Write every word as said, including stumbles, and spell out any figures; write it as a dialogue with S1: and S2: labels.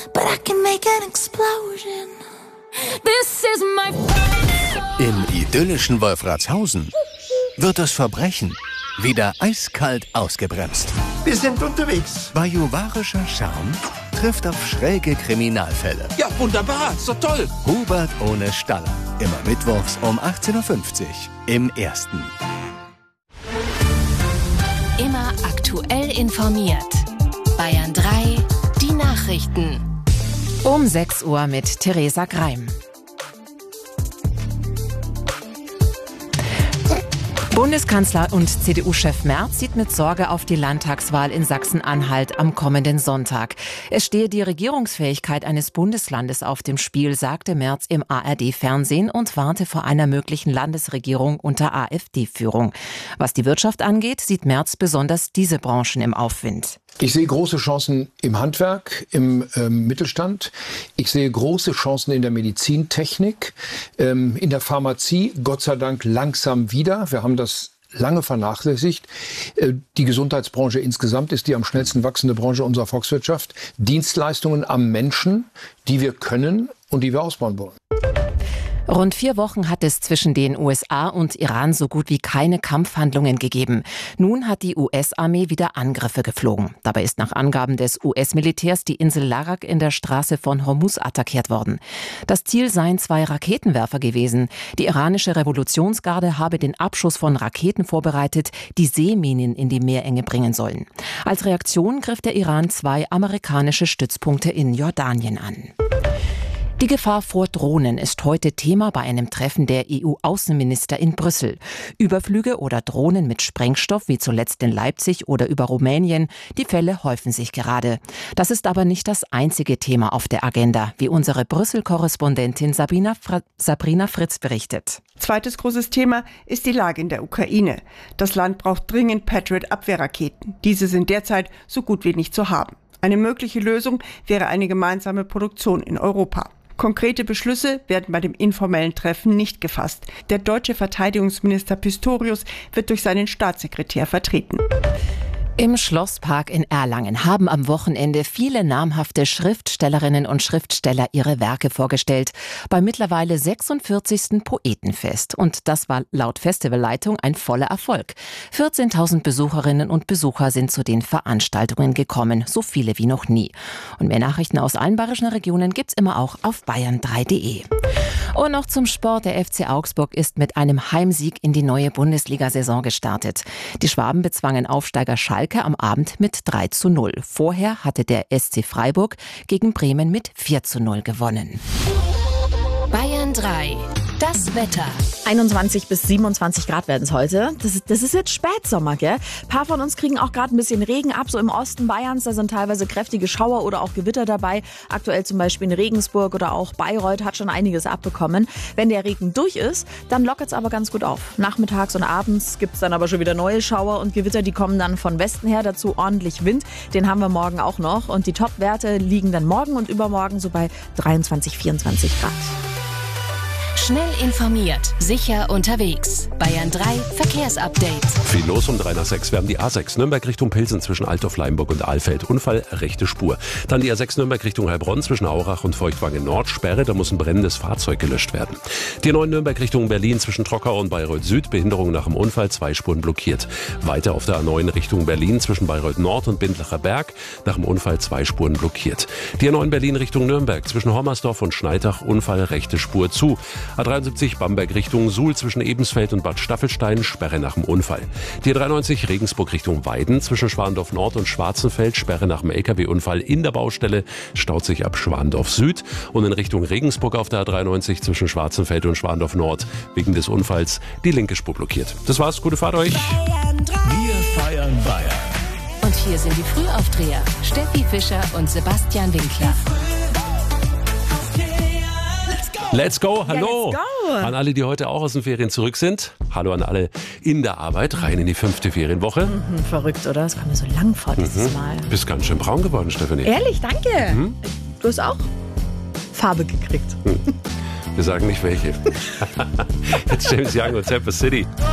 S1: but I can make an explosion. This is my fight.
S2: Im idyllischen Wolfratshausen wird das Verbrechen wieder eiskalt ausgebremst.
S3: Wir sind unterwegs.
S2: Bajuwarischer Charme trifft auf schräge Kriminalfälle.
S3: Ja, wunderbar, so toll.
S2: Hubert ohne Staller. Immer mittwochs um achtzehn Uhr fünfzig im Ersten.
S4: Immer aktuell informiert. Bayern drei, die Nachrichten.
S5: Um sechs Uhr mit Theresa Greim. Bundeskanzler und C D U-Chef Merz sieht mit Sorge auf die Landtagswahl in Sachsen-Anhalt am kommenden Sonntag. Es stehe die Regierungsfähigkeit eines Bundeslandes auf dem Spiel, sagte Merz im A R D-Fernsehen und warnte vor einer möglichen Landesregierung unter AfD-Führung. Was die Wirtschaft angeht, sieht Merz besonders diese Branchen im Aufwind.
S6: Ich sehe große Chancen im Handwerk, im ähm, Mittelstand. Ich sehe große Chancen in der Medizintechnik, ähm, in der Pharmazie, Gott sei Dank langsam wieder. Wir haben das lange vernachlässigt. Äh, die Gesundheitsbranche insgesamt ist die am schnellsten wachsende Branche unserer Volkswirtschaft. Dienstleistungen am Menschen, die wir können und die wir ausbauen wollen.
S5: Rund vier Wochen hat es zwischen den U S A und Iran so gut wie keine Kampfhandlungen gegeben. Nun hat die U S-Armee wieder Angriffe geflogen. Dabei ist nach Angaben des U S-Militärs die Insel Larak in der Straße von Hormuz attackiert worden. Das Ziel seien zwei Raketenwerfer gewesen. Die iranische Revolutionsgarde habe den Abschuss von Raketen vorbereitet, die Seeminen in die Meerenge bringen sollen. Als Reaktion griff der Iran zwei amerikanische Stützpunkte in Jordanien an. Die Gefahr vor Drohnen ist heute Thema bei einem Treffen der E U-Außenminister in Brüssel. Überflüge oder Drohnen mit Sprengstoff, wie zuletzt in Leipzig oder über Rumänien, die Fälle häufen sich gerade. Das ist aber nicht das einzige Thema auf der Agenda, wie unsere Brüssel-Korrespondentin Sabina Fra- Sabrina Fritz berichtet.
S7: Zweites großes Thema ist die Lage in der Ukraine. Das Land braucht dringend Patriot-Abwehrraketen. Diese sind derzeit so gut wie nicht zu haben. Eine mögliche Lösung wäre eine gemeinsame Produktion in Europa. Konkrete Beschlüsse werden bei dem informellen Treffen nicht gefasst. Der deutsche Verteidigungsminister Pistorius wird durch seinen Staatssekretär vertreten.
S5: Im Schlosspark in Erlangen haben am Wochenende viele namhafte Schriftstellerinnen und Schriftsteller ihre Werke vorgestellt. Beim mittlerweile sechsundvierzigsten Poetenfest. Und das war laut Festivalleitung ein voller Erfolg. vierzehntausend Besucherinnen und Besucher sind zu den Veranstaltungen gekommen. So viele wie noch nie. Und mehr Nachrichten aus allen bayerischen Regionen gibt's immer auch auf bayern drei punkt de. Und noch zum Sport. Der F C Augsburg ist mit einem Heimsieg in die neue Bundesliga-Saison gestartet. Die Schwaben bezwangen Aufsteiger Schalke am Abend mit drei zu null. Vorher hatte der S C Freiburg gegen Bremen mit vier zu null gewonnen.
S4: Bayern drei. Das Wetter.
S8: einundzwanzig bis siebenundzwanzig Grad werden es heute. Das ist, das ist jetzt Spätsommer, gell? Ein paar von uns kriegen auch gerade ein bisschen Regen ab, so im Osten Bayerns. Da sind teilweise kräftige Schauer oder auch Gewitter dabei. Aktuell zum Beispiel in Regensburg oder auch Bayreuth hat schon einiges abbekommen. Wenn der Regen durch ist, dann lockert es aber ganz gut auf. Nachmittags und abends gibt es dann aber schon wieder neue Schauer und Gewitter. Die kommen dann von Westen her. Dazu ordentlich Wind. Den haben wir morgen auch noch. Und die Top-Werte liegen dann morgen und übermorgen so bei dreiundzwanzig, vierundzwanzig Grad.
S4: Schnell informiert, sicher unterwegs. Bayern drei Verkehrsupdate.
S9: Viel los um drei nach sechs. Wir haben die A sechs Nürnberg Richtung Pilsen zwischen Altdorf, Leimburg und Alfeld. Unfall, rechte Spur. Dann die A sechs Nürnberg Richtung Heilbronn zwischen Aurach und Feuchtwangen Nord. Sperre, da muss ein brennendes Fahrzeug gelöscht werden. Die A neun Nürnberg Richtung Berlin zwischen Trockau und Bayreuth Süd. Behinderung nach dem Unfall, zwei Spuren blockiert. Weiter auf der A neun Richtung Berlin zwischen Bayreuth Nord und Bindlacher Berg. Nach dem Unfall zwei Spuren blockiert. Die A neun Berlin Richtung Nürnberg zwischen Hommersdorf und Schneidach. Unfall, rechte Spur zu. A dreiundsiebzig Bamberg Richtung Suhl zwischen Ebensfeld und Bad Staffelstein, Sperre nach dem Unfall. Die A dreiundneunzig Regensburg Richtung Weiden zwischen Schwandorf Nord und Schwarzenfeld, Sperre nach dem L K W-Unfall in der Baustelle, staut sich ab Schwandorf Süd und in Richtung Regensburg auf der A dreiundneunzig zwischen Schwarzenfeld und Schwandorf Nord wegen des Unfalls die linke Spur blockiert. Das war's, gute Fahrt euch.
S2: Wir feiern Bayern.
S4: Und hier sind die Frühaufdreher. Steffi Fischer und Sebastian Winkler.
S9: Let's go, hallo
S8: Ja, let's go.
S9: An alle, die heute auch aus den Ferien zurück sind. Hallo an alle in der Arbeit, rein in die fünfte Ferienwoche.
S8: Mhm, verrückt, oder? Das kam mir so lang vor dieses
S9: Mhm.
S8: Mal.
S9: Bist ganz schön braun geworden, Stefanie.
S8: Ehrlich, danke.
S9: Mhm.
S8: Du hast auch Farbe gekriegt.
S9: Wir sagen nicht welche. Jetzt James Young und Tampa City.